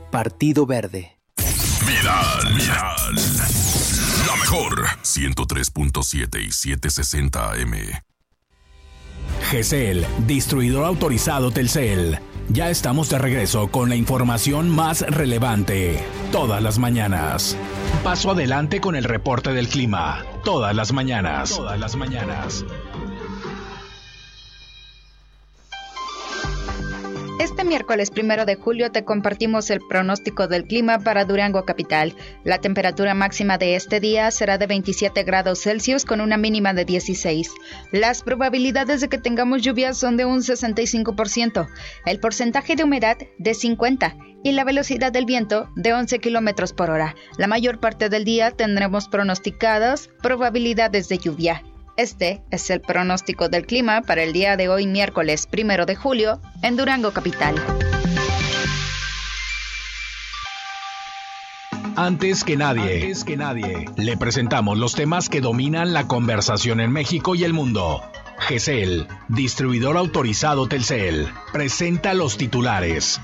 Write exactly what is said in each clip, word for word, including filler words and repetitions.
Partido Verde. Viral, viral. La mejor. ciento tres punto siete y setecientos sesenta A M. G C L, distribuidor autorizado Telcel. Ya estamos de regreso con la información más relevante. Todas las mañanas. Paso adelante con el reporte del clima. Todas las mañanas. Todas las mañanas. Este miércoles primero de julio te compartimos el pronóstico del clima para Durango capital. La temperatura máxima de este día será de veintisiete grados Celsius con una mínima de dieciséis. Las probabilidades de que tengamos lluvias son de un sesenta y cinco por ciento, el porcentaje de humedad de cincuenta y la velocidad del viento de once kilómetros por hora. La mayor parte del día tendremos pronosticadas probabilidades de lluvia. Este es el pronóstico del clima para el día de hoy, miércoles primero de julio, en Durango capital. Antes que nadie, Antes que nadie, le presentamos los temas que dominan la conversación en México y el mundo. G C L, distribuidor autorizado Telcel, presenta los titulares.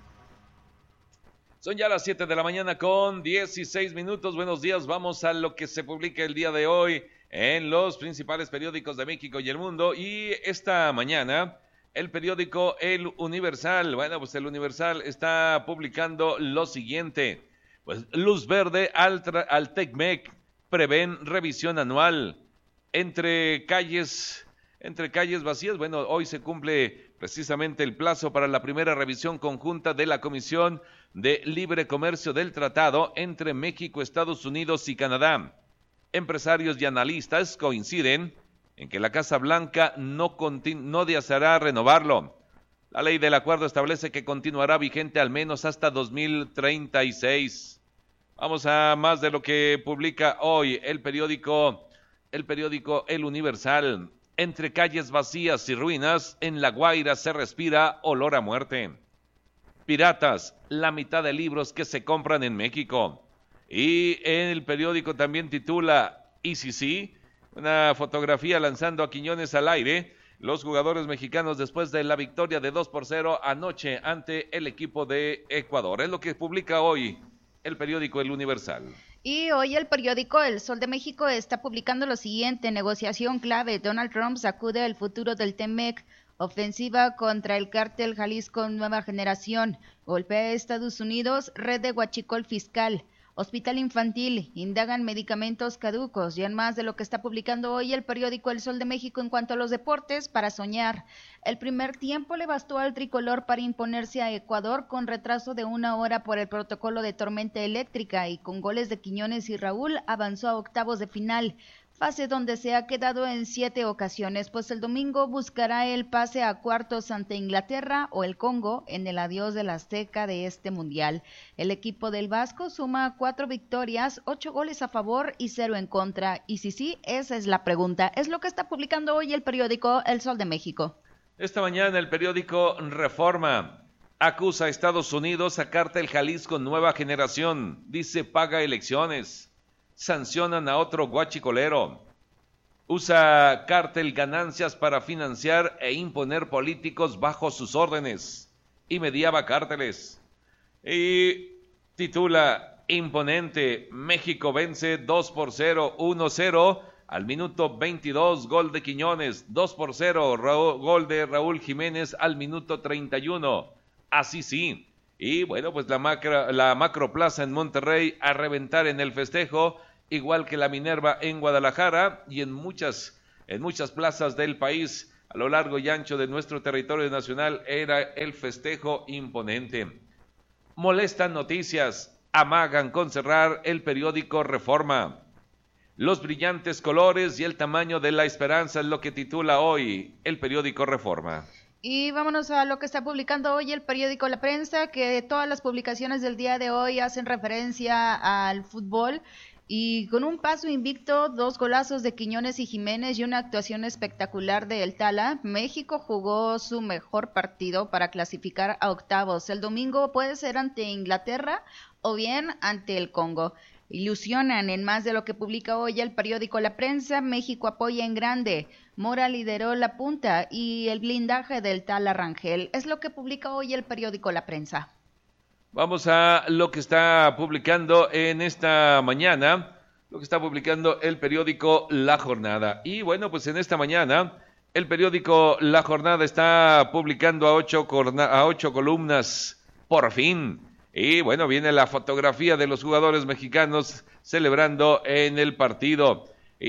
Son ya las siete de la mañana con dieciséis minutos. Buenos días, vamos a lo que se publica el día de hoy en los principales periódicos de México y el mundo. Y esta mañana, el periódico El Universal, bueno, pues El Universal está publicando lo siguiente. Pues luz verde al, tra- al TECMEC, prevén revisión anual. Entre calles, entre calles vacías, bueno, hoy se cumple precisamente el plazo para la primera revisión conjunta de la Comisión de Libre Comercio del Tratado entre México, Estados Unidos y Canadá. Empresarios y analistas coinciden en que la Casa Blanca no, continu- no deseará renovarlo. La ley del acuerdo establece que continuará vigente al menos hasta dos mil treinta y seis. Vamos a más de lo que publica hoy el periódico, el periódico El Universal. Entre calles vacías y ruinas, en La Guaira se respira olor a muerte. Piratas, la mitad de libros que se compran en México. Y el periódico también titula I C C, una fotografía lanzando a Quiñones al aire. Los jugadores mexicanos después de la victoria de dos por cero anoche ante el equipo de Ecuador. Es lo que publica hoy el periódico El Universal. Y hoy el periódico El Sol de México está publicando lo siguiente: negociación clave, Donald Trump sacude el futuro del TEMEC. Ofensiva contra el cártel Jalisco Nueva Generación. Golpea a Estados Unidos, red de huachicol fiscal. Hospital infantil, indagan medicamentos caducos. Y en más de lo que está publicando hoy el periódico El Sol de México en cuanto a los deportes, para soñar. El primer tiempo le bastó al tricolor para imponerse a Ecuador con retraso de una hora por el protocolo de tormenta eléctrica y con goles de Quiñones y Raúl avanzó a octavos de final. Fase donde se ha quedado en siete ocasiones, pues el domingo buscará el pase a cuartos ante Inglaterra o el Congo en el adiós del Azteca de este mundial. El equipo del Vasco suma cuatro victorias, ocho goles a favor y cero en contra. Y si sí, esa es la pregunta. Es lo que está publicando hoy el periódico El Sol de México. Esta mañana el periódico Reforma acusa a Estados Unidos a cártel Jalisco Nueva Generación. Dice paga elecciones. Sancionan a otro guachicolero. Usa cártel ganancias para financiar e imponer políticos bajo sus órdenes. Y mediaba cárteles. Y titula imponente, México vence dos por cero, uno cero. Al minuto veintidós, gol de Quiñones, dos por cero, Raúl, gol de Raúl Jiménez al minuto treinta y uno. Así sí. Y bueno, pues la macro, la Macroplaza en Monterrey a reventar en el festejo, igual que la Minerva en Guadalajara y en muchas, en muchas plazas del país a lo largo y ancho de nuestro territorio nacional era el festejo imponente. Molestan noticias, amagan con cerrar el periódico Reforma. Los brillantes colores y el tamaño de la esperanza es lo que titula hoy el periódico Reforma. Y vámonos a lo que está publicando hoy el periódico La Prensa, que todas las publicaciones del día de hoy hacen referencia al fútbol. Y con un paso invicto, dos golazos de Quiñones y Jiménez y una actuación espectacular de El Tala, México jugó su mejor partido para clasificar a octavos. El domingo puede ser ante Inglaterra o bien ante el Congo. Ilusionan en más de lo que publica hoy el periódico La Prensa. México apoya en grande. Mora lideró la punta y el blindaje del Tala Rangel. Es lo que publica hoy el periódico La Prensa. Vamos a lo que está publicando en esta mañana, lo que está publicando el periódico La Jornada. Y bueno, pues en esta mañana el periódico La Jornada está publicando a ocho, a ocho columnas, por fin. Y bueno, viene la fotografía de los jugadores mexicanos celebrando en el partido.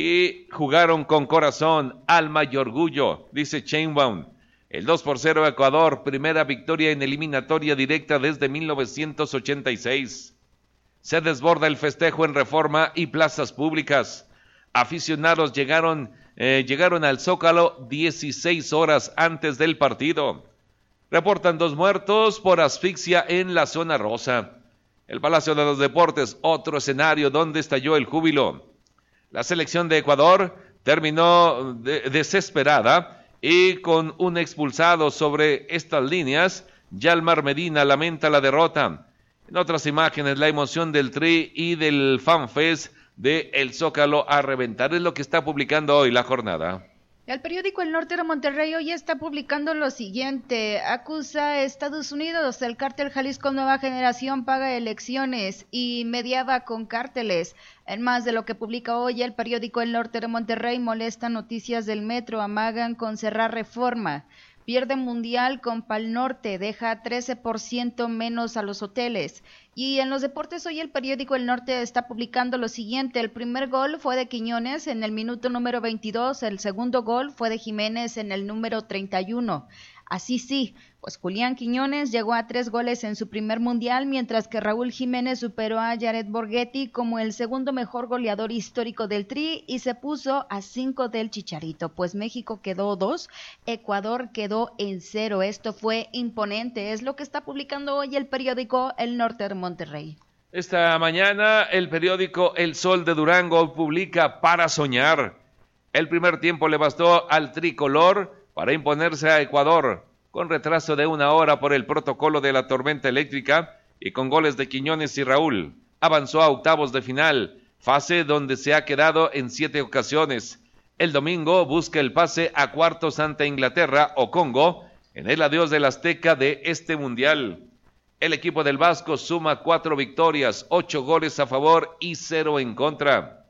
Y jugaron con corazón, alma y orgullo, dice Sheinbaum. El dos por cero Ecuador, primera victoria en eliminatoria directa desde mil novecientos ochenta y seis. Se desborda el festejo en Reforma y plazas públicas. Aficionados llegaron, eh, llegaron al Zócalo dieciséis horas antes del partido. Reportan dos muertos por asfixia en la zona rosa. El Palacio de los Deportes, otro escenario donde estalló el júbilo. La selección de Ecuador terminó de- desesperada y con un expulsado sobre estas líneas. Yalmar Medina lamenta la derrota. En otras imágenes, la emoción del Tri y del FanFest de El Zócalo a reventar. Es lo que está publicando hoy La Jornada. El periódico El Norte de Monterrey hoy está publicando lo siguiente: acusa a Estados Unidos, el cártel Jalisco Nueva Generación paga elecciones y mediaba con cárteles. En más de lo que publica hoy el periódico El Norte de Monterrey, molesta noticias del metro, amagan con cerrar Reforma. Pierde Mundial con Pal Norte, deja trece por ciento menos a los hoteles. Y en los deportes hoy el periódico El Norte está publicando lo siguiente: el primer gol fue de Quiñones en el minuto número veintidós, el segundo gol fue de Jiménez en el número treinta y uno. Así sí, pues Julián Quiñones llegó a tres goles en su primer mundial, mientras que Raúl Jiménez superó a Jared Borghetti como el segundo mejor goleador histórico del Tri y se puso a cinco del Chicharito, pues México quedó dos, Ecuador quedó en cero. Esto fue imponente, es lo que está publicando hoy el periódico El Norte de Monterrey. Esta mañana el periódico El Sol de Durango publica Para Soñar. El primer tiempo le bastó al tricolor para imponerse a Ecuador, con retraso de una hora por el protocolo de la tormenta eléctrica y con goles de Quiñones y Raúl. Avanzó a octavos de final, fase donde se ha quedado en siete ocasiones. El domingo busca el pase a cuartos ante Inglaterra o Congo en el adiós del Azteca de este mundial. El equipo del Vasco suma cuatro victorias, ocho goles a favor y cero en contra.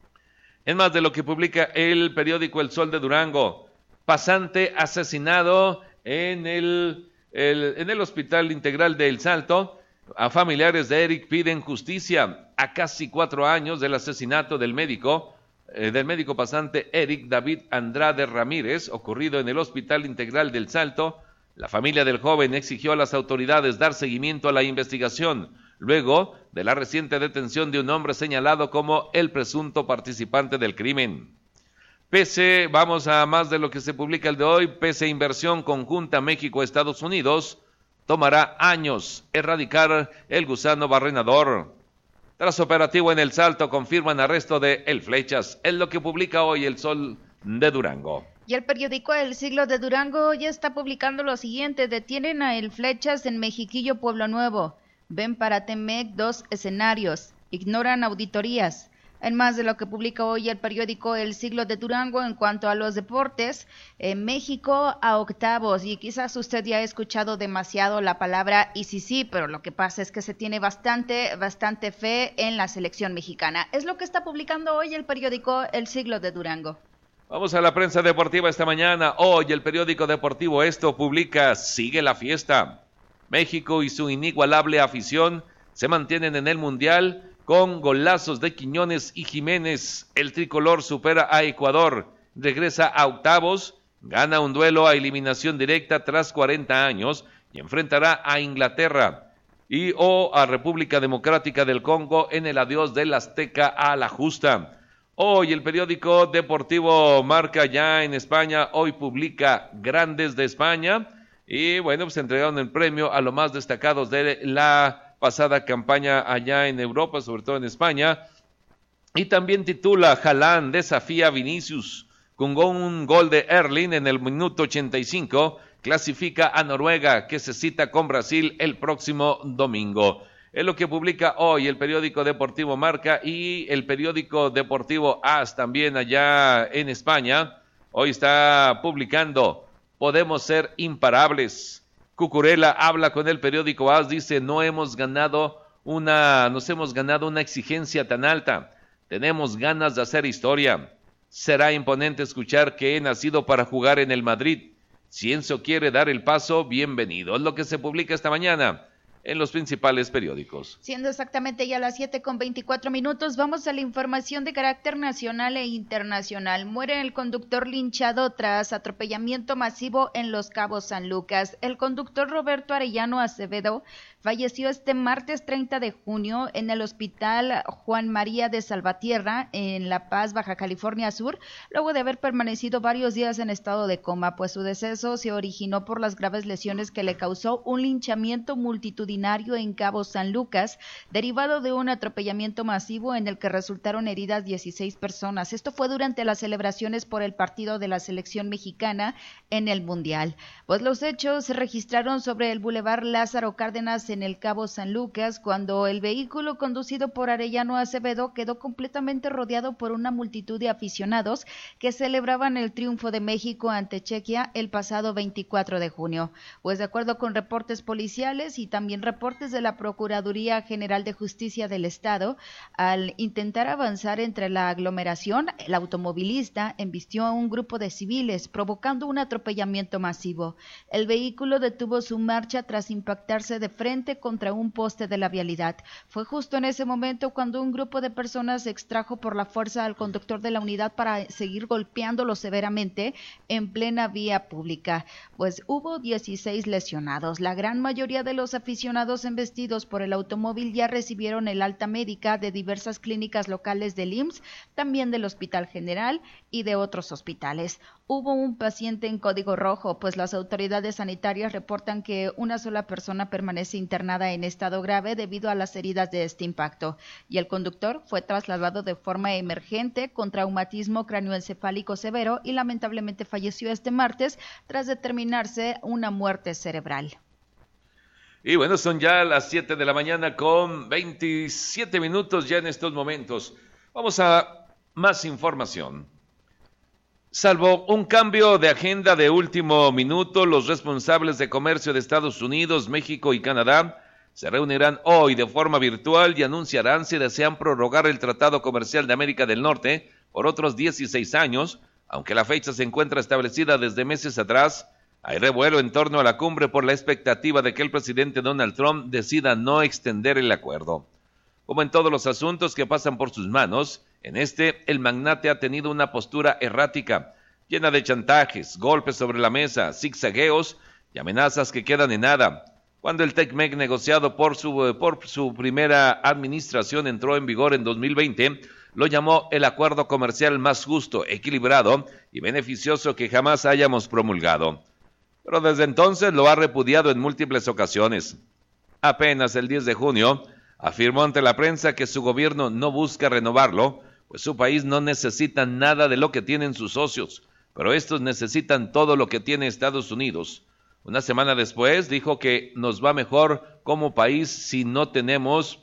En más de lo que publica el periódico El Sol de Durango, pasante asesinado en el, el, en el Hospital Integral de El Salto. A familiares de Eric piden justicia a casi cuatro años del asesinato del médico, eh, del médico pasante Eric David Andrade Ramírez, ocurrido en el Hospital Integral del Salto. La familia del joven exigió a las autoridades dar seguimiento a la investigación, luego de la reciente detención de un hombre señalado como el presunto participante del crimen. Pese, vamos a más de lo que se publica el de hoy, pese a inversión conjunta México-Estados Unidos, tomará años erradicar el gusano barrenador. Tras operativo en El Salto, confirman arresto de El Flechas, es lo que publica hoy El Sol de Durango. Y el periódico El Siglo de Durango ya está publicando lo siguiente: detienen a El Flechas en Mexiquillo, Pueblo Nuevo. Ven para Temec dos escenarios, ignoran auditorías. En más de lo que publica hoy el periódico El Siglo de Durango, en cuanto a los deportes, en México a octavos, y quizás usted ya ha escuchado demasiado la palabra y sí, sí, pero lo que pasa es que se tiene bastante, bastante fe en la selección mexicana. Es lo que está publicando hoy el periódico El Siglo de Durango. Vamos a la prensa deportiva esta mañana. Hoy el periódico deportivo Esto publica Sigue la fiesta. México y su inigualable afición se mantienen en el Mundial con golazos de Quiñones y Jiménez. El tricolor supera a Ecuador, regresa a octavos, gana un duelo a eliminación directa tras cuarenta años y enfrentará a Inglaterra y o a República Democrática del Congo en el adiós del Azteca a la justa. Hoy el periódico deportivo Marca ya en España, hoy publica Grandes de España y bueno, pues entregaron el premio a los más destacados de la pasada campaña allá en Europa, sobre todo en España, y también titula Haaland desafía a Vinicius, con un gol de Erling en el minuto ochenta y cinco, clasifica a Noruega, que se cita con Brasil el próximo domingo. Es lo que publica hoy el periódico deportivo Marca y el periódico deportivo AS también allá en España. Hoy está publicando Podemos ser imparables. Cucurella habla con el periódico A S, dice, no hemos ganado una, nos hemos ganado una exigencia tan alta. Tenemos ganas de hacer historia. Será imponente escuchar que he nacido para jugar en el Madrid. Si Enzo quiere dar el paso, bienvenido. Es lo que se publica esta mañana en los principales periódicos. Siendo exactamente ya las siete con veinticuatro minutos, vamos a la información de carácter nacional e internacional. Muere el conductor linchado tras atropellamiento masivo en Los Cabos, San Lucas. El conductor Roberto Arellano Acevedo falleció este martes treinta de junio en el Hospital Juan María de Salvatierra, en La Paz, Baja California Sur, luego de haber permanecido varios días en estado de coma, pues su deceso se originó por las graves lesiones que le causó un linchamiento multitudinario en Cabo San Lucas, derivado de un atropellamiento masivo en el que resultaron heridas dieciséis personas. Esto fue durante las celebraciones por el partido de la selección mexicana en el Mundial. Pues los hechos se registraron sobre el Boulevard Lázaro Cárdenas en el Cabo San Lucas, cuando el vehículo conducido por Arellano Acevedo quedó completamente rodeado por una multitud de aficionados que celebraban el triunfo de México ante Chequia el pasado veinticuatro de junio. Pues de acuerdo con reportes policiales y también reportes de la Procuraduría General de Justicia del Estado, al intentar avanzar entre la aglomeración, el automovilista embistió a un grupo de civiles, provocando un atropellamiento masivo. El vehículo detuvo su marcha tras impactarse de frente contra un poste de la vialidad. Fue justo en ese momento cuando un grupo de personas extrajo por la fuerza al conductor de la unidad para seguir golpeándolo severamente en plena vía pública. Pues hubo dieciséis lesionados. La gran mayoría de los aficionados embestidos por el automóvil ya recibieron el alta médica de diversas clínicas locales del I M S S, también del Hospital General y de otros hospitales. Hubo un paciente en código rojo, pues las autoridades sanitarias reportan que una sola persona permanece internada en estado grave debido a las heridas de este impacto, y el conductor fue trasladado de forma emergente con traumatismo cráneoencefálico severo y lamentablemente falleció este martes tras determinarse una muerte cerebral. Y bueno, son ya las siete de la mañana con veintisiete minutos ya en estos momentos. Vamos a más información. Salvo un cambio de agenda de último minuto, los responsables de comercio de Estados Unidos, México y Canadá se reunirán hoy de forma virtual y anunciarán si desean prorrogar el Tratado Comercial de América del Norte por otros dieciséis años, aunque la fecha se encuentra establecida desde meses atrás. Hay revuelo en torno a la cumbre por la expectativa de que el presidente Donald Trump decida no extender el acuerdo. Como en todos los asuntos que pasan por sus manos, en este, el magnate ha tenido una postura errática, llena de chantajes, golpes sobre la mesa, zigzagueos y amenazas que quedan en nada. Cuando el TECMEC negociado por su, por su primera administración entró en vigor en dos mil veinte, lo llamó el acuerdo comercial más justo, equilibrado y beneficioso que jamás hayamos promulgado. Pero desde entonces lo ha repudiado en múltiples ocasiones. Apenas el diez de junio, afirmó ante la prensa que su gobierno no busca renovarlo, pues su país no necesita nada de lo que tienen sus socios, pero estos necesitan todo lo que tiene Estados Unidos. Una semana después dijo que nos va mejor como país si no tenemos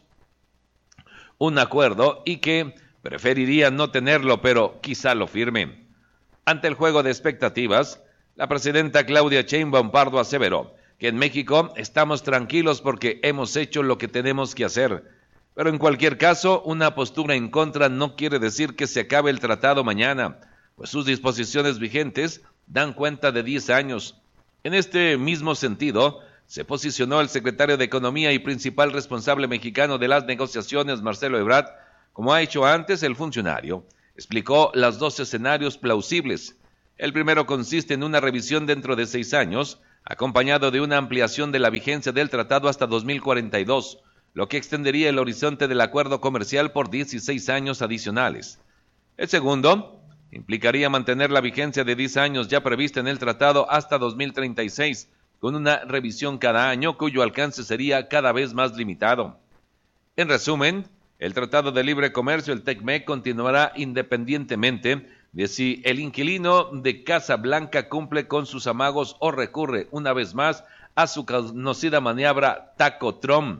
un acuerdo y que preferiría no tenerlo, pero quizá lo firme. Ante el juego de expectativas, la presidenta Claudia Sheinbaum Pardo aseveró que en México estamos tranquilos porque hemos hecho lo que tenemos que hacer. Pero en cualquier caso, una postura en contra no quiere decir que se acabe el tratado mañana, pues sus disposiciones vigentes dan cuenta de diez años. En este mismo sentido, se posicionó el secretario de Economía y principal responsable mexicano de las negociaciones, Marcelo Ebrard. Como ha hecho antes el funcionario, explicó los dos escenarios plausibles. El primero consiste en una revisión dentro de seis años, acompañado de una ampliación de la vigencia del tratado hasta dos mil cuarenta y dos, lo que extendería el horizonte del acuerdo comercial por dieciséis años adicionales. El segundo implicaría mantener la vigencia de diez años ya prevista en el tratado hasta dos mil treinta y seis, con una revisión cada año cuyo alcance sería cada vez más limitado. En resumen, el Tratado de Libre Comercio, el TECMEC, continuará independientemente de si el inquilino de Casa Blanca cumple con sus amagos o recurre una vez más a su conocida maniobra Taco Trump.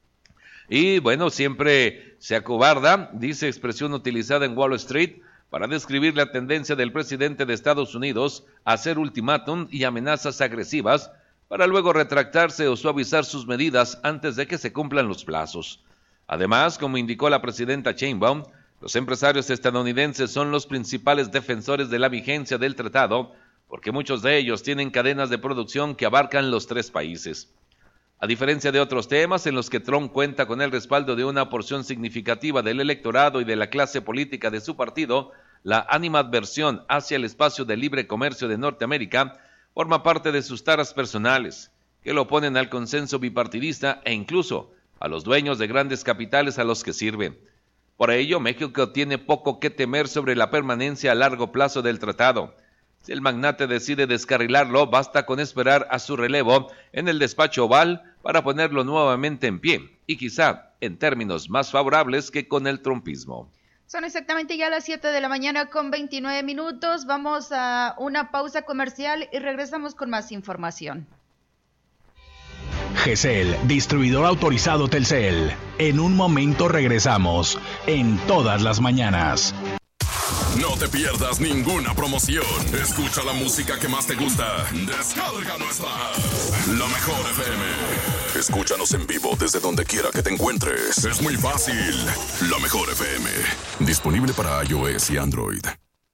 Y bueno, siempre se acobarda, dice expresión utilizada en Wall Street, para describir la tendencia del presidente de Estados Unidos a hacer ultimátum y amenazas agresivas para luego retractarse o suavizar sus medidas antes de que se cumplan los plazos. Además, como indicó la presidenta Sheinbaum, los empresarios estadounidenses son los principales defensores de la vigencia del tratado, porque muchos de ellos tienen cadenas de producción que abarcan los tres países. A diferencia de otros temas en los que Trump cuenta con el respaldo de una porción significativa del electorado y de la clase política de su partido, la animadversión hacia el espacio de libre comercio de Norteamérica forma parte de sus taras personales, que lo oponen al consenso bipartidista e incluso a los dueños de grandes capitales a los que sirven. Por ello, México tiene poco que temer sobre la permanencia a largo plazo del tratado. Si el magnate decide descarrilarlo, basta con esperar a su relevo en el despacho oval para ponerlo nuevamente en pie, y quizá en términos más favorables que con el trumpismo. Son exactamente ya las siete de la mañana con veintinueve minutos. Vamos a una pausa comercial y regresamos con más información. G C L, distribuidor autorizado Telcel. En un momento regresamos, en todas las mañanas. No te pierdas ninguna promoción. Escucha la música que más te gusta. Descarga nuestra app, La Mejor F M. Escúchanos en vivo desde donde quiera que te encuentres. Es muy fácil. La Mejor F M. Disponible para iOS y Android.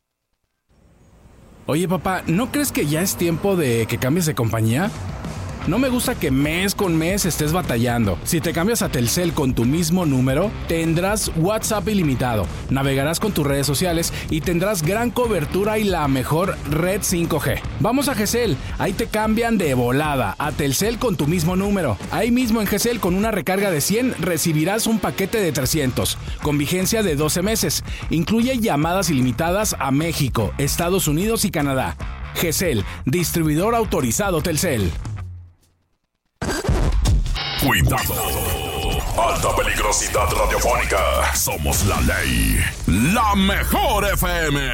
Oye, papá, ¿no crees que ya es tiempo de que cambies de compañía? No me gusta que mes con mes estés batallando. Si te cambias a Telcel con tu mismo número, tendrás WhatsApp ilimitado, navegarás con tus redes sociales y tendrás gran cobertura y la mejor red cinco G. Vamos a G C L, ahí te cambian de volada a Telcel con tu mismo número. Ahí mismo en G C L, con una recarga de cien, recibirás un paquete de trescientos, con vigencia de doce meses. Incluye llamadas ilimitadas a México, Estados Unidos y Canadá. G C L, distribuidor autorizado Telcel. Cuidado. Alta peligrosidad radiofónica. Somos la ley. La Mejor F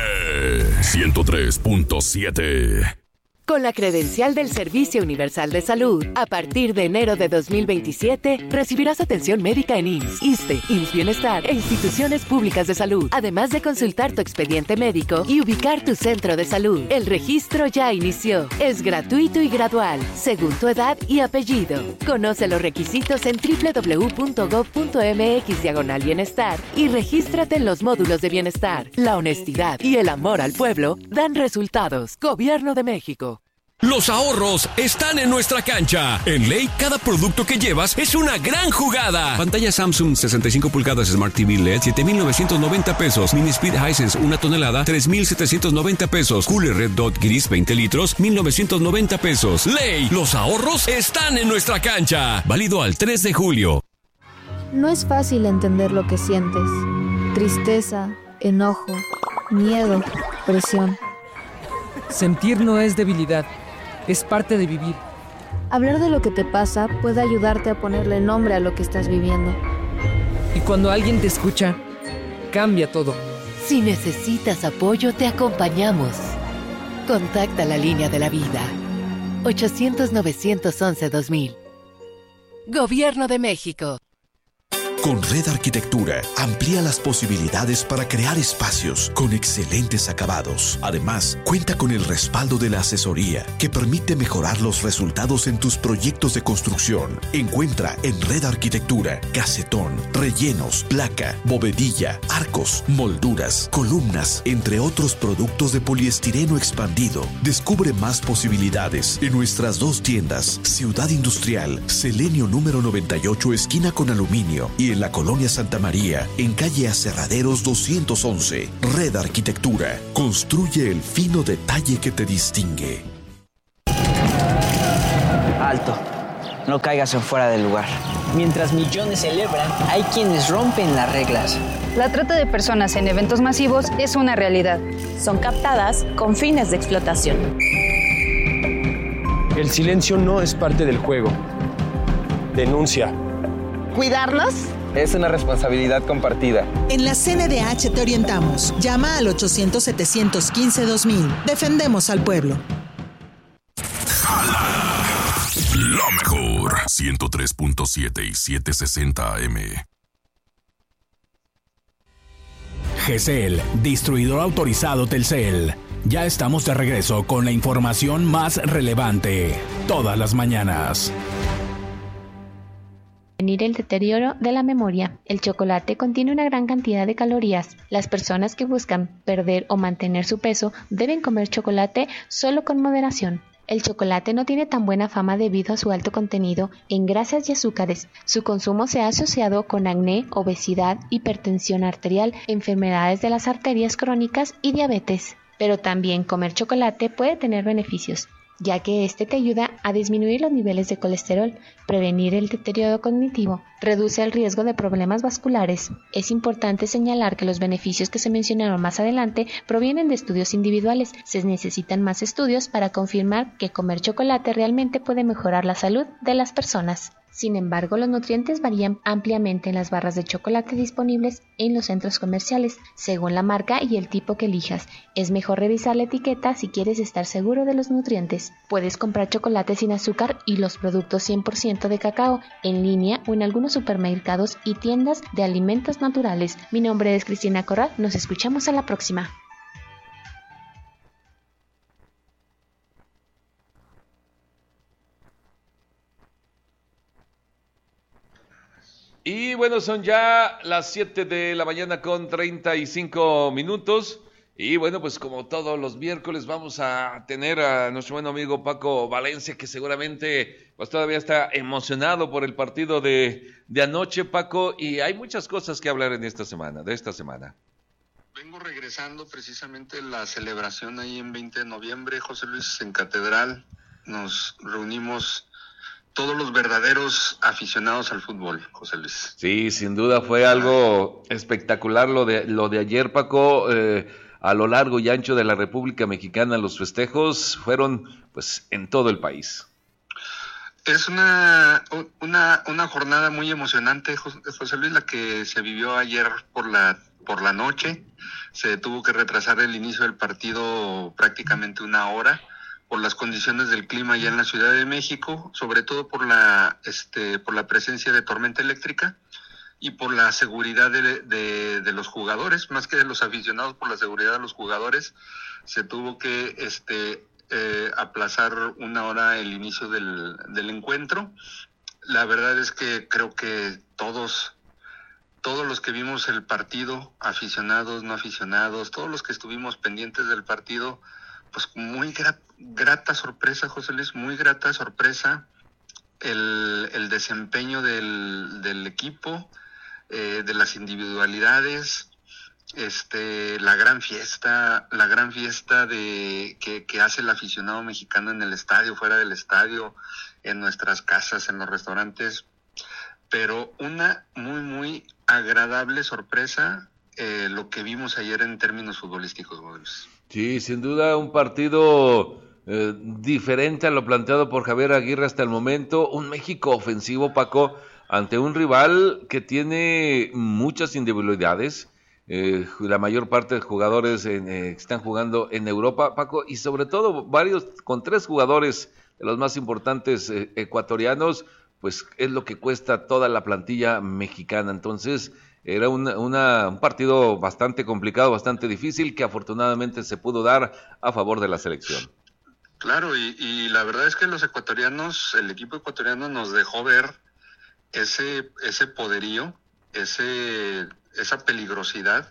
M. ciento tres punto siete. Con la credencial del Servicio Universal de Salud, a partir de enero de dos mil veintisiete, recibirás atención médica en I M S S, ISSSTE, I M S S Bienestar e instituciones públicas de salud, además de consultar tu expediente médico y ubicar tu centro de salud. El registro ya inició. Es gratuito y gradual, según tu edad y apellido. Conoce los requisitos en doble u doble u doble u punto gob punto eme equis diagonal bienestar y regístrate en los módulos de bienestar. La honestidad y el amor al pueblo dan resultados. Gobierno de México. Los ahorros están en nuestra cancha. En Ley, cada producto que llevas es una gran jugada. Pantalla Samsung sesenta y cinco pulgadas Smart T V L E D, siete mil novecientos noventa pesos. Mini Speed Hisense una tonelada, tres mil setecientos noventa pesos. Cooler Red Dot Gris veinte litros, mil novecientos noventa pesos. Ley, los ahorros están en nuestra cancha. Válido al tres de julio. No es fácil entender lo que sientes. Tristeza, enojo, miedo, presión. Sentir no es debilidad. Es parte de vivir. Hablar de lo que te pasa puede ayudarte a ponerle nombre a lo que estás viviendo. Y cuando alguien te escucha, cambia todo. Si necesitas apoyo, te acompañamos. Contacta la línea de la vida. ochocientos, novecientos once, dos mil. Gobierno de México. Con Red Arquitectura, amplía las posibilidades para crear espacios con excelentes acabados. Además, cuenta con el respaldo de la asesoría que permite mejorar los resultados en tus proyectos de construcción. Encuentra en Red Arquitectura casetón, rellenos, placa, bovedilla, arcos, molduras, columnas, entre otros productos de poliestireno expandido. Descubre más posibilidades en nuestras dos tiendas, Ciudad Industrial, Selenio número noventa y ocho, esquina con aluminio, y en la Colonia Santa María, en calle Aserraderos doscientos once. Red Arquitectura. Construye el fino detalle que te distingue. Alto. No caigas en fuera del lugar. Mientras millones celebran, hay quienes rompen las reglas. La trata de personas en eventos masivos es una realidad. Son captadas con fines de explotación. El silencio no es parte del juego. Denuncia. ¿Cuidarlos? Es una responsabilidad compartida. En la C N D H te orientamos. Llama al ochocientos, setecientos quince, dos mil. Defendemos al pueblo. La Mejor ciento tres punto siete y setecientos sesenta A M. G C L, distribuidor autorizado Telcel. Ya estamos de regreso con la información más relevante, todas las mañanas. Prevenir el deterioro de la memoria. El chocolate contiene una gran cantidad de calorías. Las personas que buscan perder o mantener su peso deben comer chocolate solo con moderación. El chocolate no tiene tan buena fama debido a su alto contenido en grasas y azúcares. Su consumo se ha asociado con acné, obesidad, hipertensión arterial, enfermedades de las arterias crónicas y diabetes. Pero también comer chocolate puede tener beneficios, ya que este te ayuda a disminuir los niveles de colesterol, prevenir el deterioro cognitivo, reduce el riesgo de problemas vasculares. Es importante señalar que los beneficios que se mencionaron más adelante provienen de estudios individuales. Se necesitan más estudios para confirmar que comer chocolate realmente puede mejorar la salud de las personas. Sin embargo, los nutrientes varían ampliamente en las barras de chocolate disponibles en los centros comerciales, según la marca y el tipo que elijas. Es mejor revisar la etiqueta si quieres estar seguro de los nutrientes. Puedes comprar chocolate sin azúcar y los productos cien por ciento de cacao en línea o en algunos supermercados y tiendas de alimentos naturales. Mi nombre es Cristina Corral. Nos escuchamos a la próxima. Y bueno, son ya las siete de la mañana con treinta y cinco minutos. Y bueno, pues como todos los miércoles vamos a tener a nuestro buen amigo Paco Valencia, que seguramente pues todavía está emocionado por el partido de, de anoche, Paco. Y hay muchas cosas que hablar en esta semana, de esta semana. Vengo regresando precisamente la celebración ahí en veinte de noviembre, José Luis, en Catedral. Nos reunimos todos los verdaderos aficionados al fútbol, José Luis. Sí, sin duda fue algo espectacular lo de lo de ayer, Paco. Eh, a lo largo y ancho de la República Mexicana, los festejos fueron pues en todo el país. Es una una una jornada muy emocionante, José Luis, la que se vivió ayer por la por la noche. Se tuvo que retrasar el inicio del partido prácticamente una hora por las condiciones del clima allá en la Ciudad de México, sobre todo por la este por la presencia de tormenta eléctrica y por la seguridad de, de, de los jugadores, más que de los aficionados, por la seguridad de los jugadores. Se tuvo que este eh, aplazar una hora el inicio del, del encuentro. La verdad es que creo que todos todos los que vimos el partido, aficionados, no aficionados, todos los que estuvimos pendientes del partido, pues muy gra- grata sorpresa, José Luis, muy grata sorpresa el, el desempeño del, del equipo, eh, de las individualidades, este, la gran fiesta, la gran fiesta de que, que hace el aficionado mexicano en el estadio, fuera del estadio, en nuestras casas, en los restaurantes, pero una muy, muy agradable sorpresa, eh, lo que vimos ayer en términos futbolísticos, José Luis. Sí, sin duda un partido eh, diferente a lo planteado por Javier Aguirre hasta el momento. Un México ofensivo, Paco, ante un rival que tiene muchas individualidades. Eh, la mayor parte de jugadores en, eh, están jugando en Europa, Paco, y sobre todo varios con tres jugadores de los más importantes eh, ecuatorianos, pues es lo que cuesta toda la plantilla mexicana. Entonces era una, una, un partido bastante complicado, bastante difícil, que afortunadamente se pudo dar a favor de la selección. Claro, y, y la verdad es que los ecuatorianos, el equipo ecuatoriano nos dejó ver ese ese poderío, ese esa peligrosidad,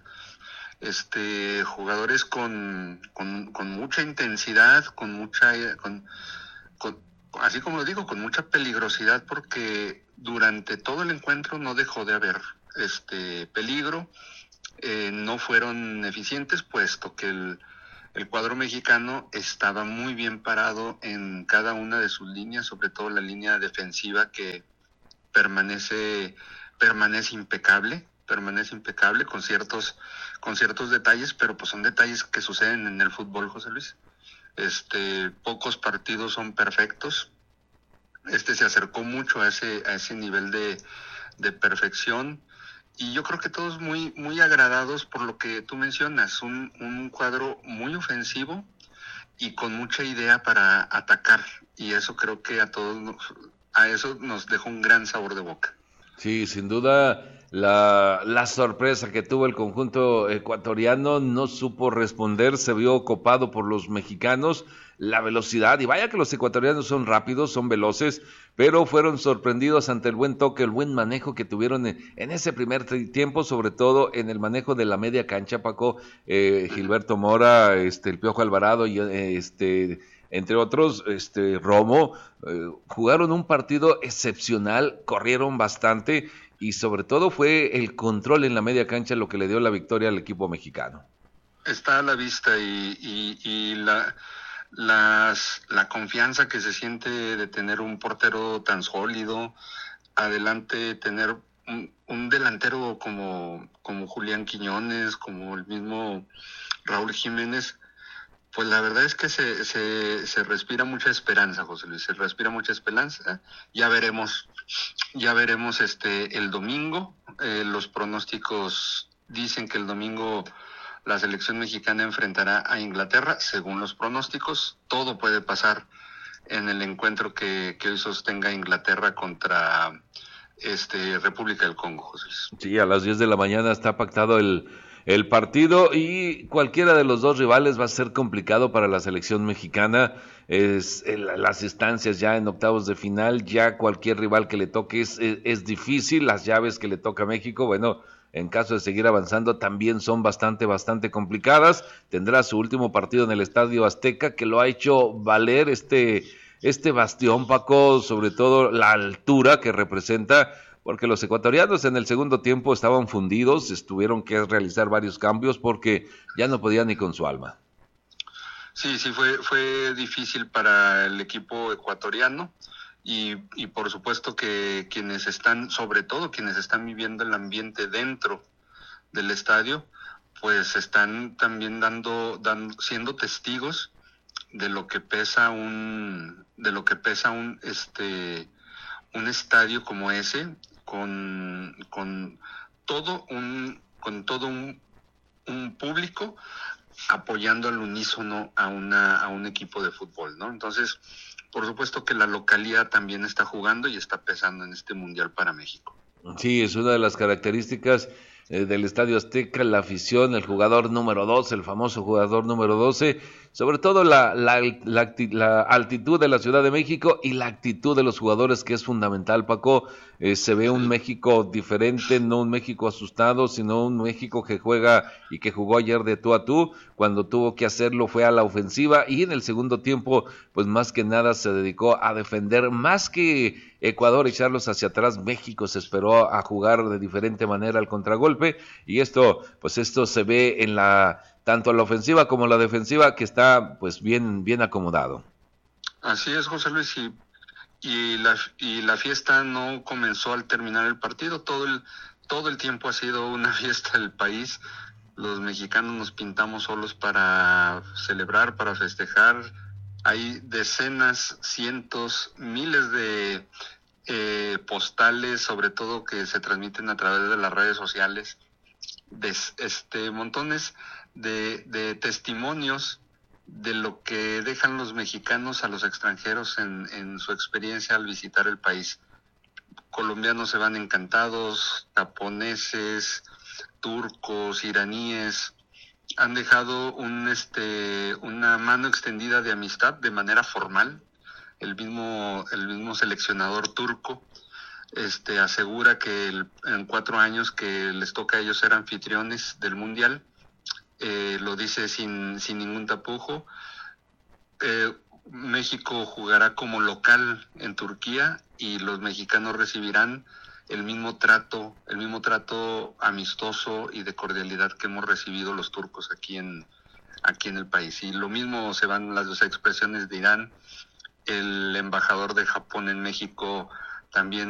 este jugadores con con, con mucha intensidad, con mucha con, con así como lo digo, con mucha peligrosidad, porque durante todo el encuentro no dejó de haber este peligro. Eh, no fueron eficientes, puesto que el, el cuadro mexicano estaba muy bien parado en cada una de sus líneas, sobre todo la línea defensiva, que permanece permanece impecable, permanece impecable con ciertos con ciertos detalles, pero pues son detalles que suceden en el fútbol, José Luis. Este, pocos partidos son perfectos. Este se acercó mucho a ese a ese nivel de de perfección. Y yo creo que todos muy muy agradados por lo que tú mencionas, un, un cuadro muy ofensivo y con mucha idea para atacar, y eso creo que a todos nos, a eso nos dejó un gran sabor de boca. Sí, sin duda la, la sorpresa que tuvo el conjunto ecuatoriano, no supo responder, se vio copado por los mexicanos, la velocidad, y vaya que los ecuatorianos son rápidos, son veloces, pero fueron sorprendidos ante el buen toque, el buen manejo que tuvieron en, en ese primer tiempo, sobre todo en el manejo de la media cancha, Paco, eh, Gilberto Mora, este, el Piojo Alvarado y eh, este... entre otros, este Romo, eh, jugaron un partido excepcional, corrieron bastante y sobre todo fue el control en la media cancha lo que le dio la victoria al equipo mexicano. Está a la vista y, y, y la, las, la confianza que se siente de tener un portero tan sólido, adelante tener un, un delantero como, como Julián Quiñones, como el mismo Raúl Jiménez. Pues la verdad es que se, se, se respira mucha esperanza, José Luis, se respira mucha esperanza. Ya veremos, ya veremos este el domingo. Eh, los pronósticos dicen que el domingo la selección mexicana enfrentará a Inglaterra. Según los pronósticos, todo puede pasar en el encuentro que, que hoy sostenga Inglaterra contra este República del Congo, José Luis. Sí, a las diez de la mañana está pactado el... el partido y cualquiera de los dos rivales va a ser complicado para la selección mexicana. Es el, las instancias ya en octavos de final, ya cualquier rival que le toque es, es, es difícil. Las llaves que le toca a México, bueno, en caso de seguir avanzando también son bastante, bastante complicadas. Tendrá su último partido en el Estadio Azteca, que lo ha hecho valer este, este bastión, Paco, sobre todo la altura que representa, porque los ecuatorianos en el segundo tiempo estaban fundidos, tuvieron que realizar varios cambios porque ya no podían ni con su alma. Sí, sí, fue fue difícil para el equipo ecuatoriano y, y por supuesto que quienes están, sobre todo quienes están viviendo el ambiente dentro del estadio, pues están también dando, dando siendo testigos de lo que pesa un, de lo que pesa un, este, un estadio como ese. Con, con todo un con todo un, un público apoyando al unísono a una a un equipo de fútbol, ¿no? Entonces, por supuesto que la localidad también está jugando y está pesando en este mundial para México. Sí, es una de las características eh, del Estadio Azteca, la afición, el jugador número doce, el famoso jugador número doce, sobre todo la, la, la, la altitud de la Ciudad de México y la actitud de los jugadores, que es fundamental, Paco. Eh, se ve un México diferente, no un México asustado, sino un México que juega y que jugó ayer de tú a tú. Cuando tuvo que hacerlo fue a la ofensiva y en el segundo tiempo, pues más que nada se dedicó a defender. Más que Ecuador echarlos hacia atrás, México se esperó a jugar de diferente manera al contragolpe y esto, pues esto se ve en la tanto la ofensiva como la defensiva, que está pues bien bien acomodado. Así es, José Luis, y, y la y la fiesta no comenzó al terminar el partido, todo el todo el tiempo ha sido una fiesta del país. Los mexicanos nos pintamos solos para celebrar, para festejar. Hay decenas, cientos, miles de eh, postales, sobre todo que se transmiten a través de las redes sociales, de este montones de, de testimonios de lo que dejan los mexicanos a los extranjeros en, en su experiencia al visitar el país. Colombianos se van encantados, japoneses, turcos, iraníes, han dejado un este una mano extendida de amistad de manera formal. El mismo el mismo seleccionador turco este asegura que el, en cuatro años que les toca a ellos ser anfitriones del mundial, eh, lo dice sin sin ningún tapujo. Eh, México jugará como local en Turquía y los mexicanos recibirán el mismo trato, el mismo trato amistoso y de cordialidad que hemos recibido los turcos aquí en aquí en el país. Y lo mismo se van las dos expresiones de Irán. El embajador de Japón en México también